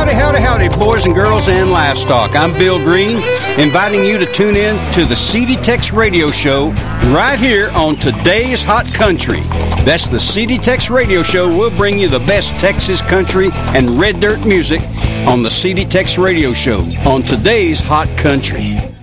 Howdy, howdy, boys and girls and livestock. I'm Bill Green, inviting you to tune in to the CD Tex Radio Show right here on Today's Hot Country. That's the CD Tex Radio Show. We'll bring you the best Texas country and red dirt music on the CD Tex Radio Show on Today's Hot Country.